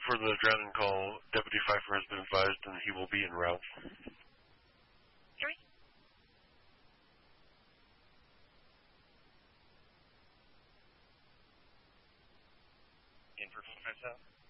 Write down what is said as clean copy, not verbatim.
for the drowning call, Deputy Pfeiffer has been advised and he will be en route. Three. In for 457.